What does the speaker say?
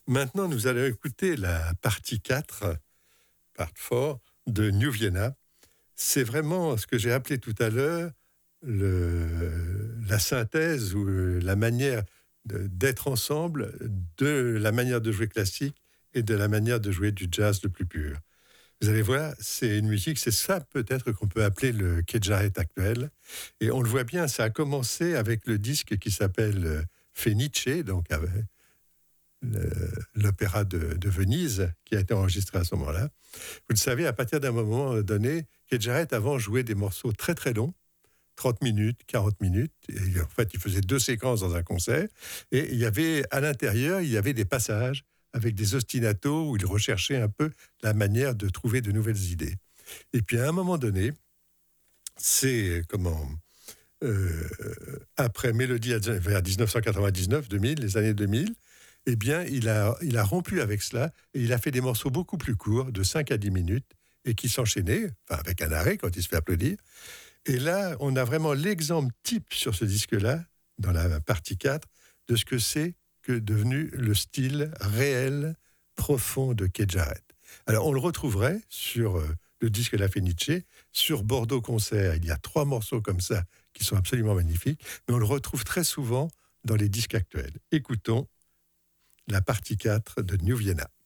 Maintenant, nous allons écouter la partie 4, part 4, de New Vienna. C'est vraiment ce que j'ai appelé tout à l'heure la synthèse ou la manière d'être ensemble de la manière de jouer classique et de la manière de jouer du jazz le plus pur. Vous allez voir, c'est une musique, c'est ça peut-être qu'on peut appeler le Kedjaret actuel. Et on le voit bien, ça a commencé avec le disque qui s'appelle Fenice, donc avec l'opéra de Venise, qui a été enregistré à ce moment-là. Vous le savez, à partir d'un moment donné, Kedjaret avant jouait des morceaux très très longs, 30 minutes, 40 minutes. Et en fait, il faisait 2 séquences dans un concert. Et il y avait, à l'intérieur, il y avait des passages avec des ostinatos où il recherchait un peu la manière de trouver de nouvelles idées. Et puis, à un moment donné, c'est après Mélodie vers 1999-2000, les années 2000, eh bien, il a rompu avec cela et il a fait des morceaux beaucoup plus courts, de 5 à 10 minutes, et qui s'enchaînaient, enfin, avec un arrêt quand il se fait applaudir. Et là, on a vraiment l'exemple type sur ce disque-là, dans la partie 4, de ce que c'est que devenu le style réel, profond de Kedjaret. Alors, on le retrouverait sur le disque La Fenice, sur Bordeaux Concert. Il y a 3 morceaux comme ça qui sont absolument magnifiques, mais on le retrouve très souvent dans les disques actuels. Écoutons la partie 4 de New Vienna.